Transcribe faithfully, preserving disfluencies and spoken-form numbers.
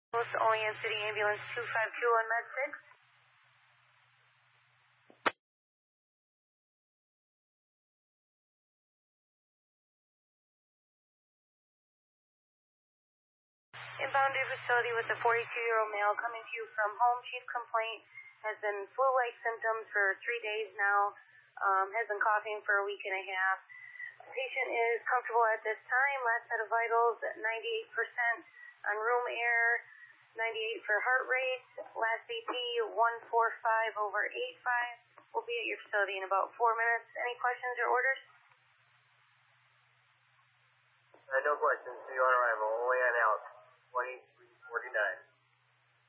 Olean City Ambulance two five two on Med six. Inbound to facility with a forty-two-year-old male coming to you from home. Chief complaint has been flu-like symptoms for three days now. Um, has been coughing for a week and a half. Patient is comfortable at this time. Last set of vitals at ninety-eight percent on room air, ninety-eight for heart rate. Last B P one forty-five over eighty-five. We'll be at your facility in about four minutes. Any questions or orders? Uh, no questions. See you on arrival. Olean out. twenty-three forty-nine.